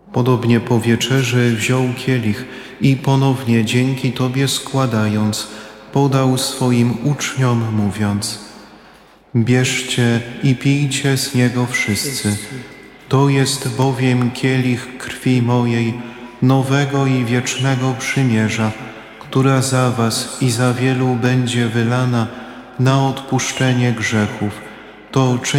Podobnie po wieczerzy wziął kielich i ponownie dzięki Tobie składając, podał swoim uczniom, mówiąc: bierzcie i pijcie z niego wszyscy. To jest bowiem kielich krwi mojej, nowego i wiecznego przymierza, która za was i za wielu będzie wylana na odpuszczenie grzechów. To